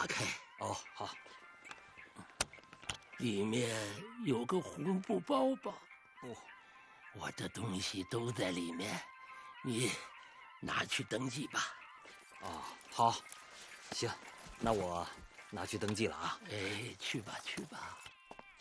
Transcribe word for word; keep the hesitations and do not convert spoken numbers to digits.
打开。 哦，好。 里面有个红布包包。 哦， 我的东西都在里面，你拿去登记吧。 哦，好，行，那我拿去登记了啊。 哎，去吧，去吧。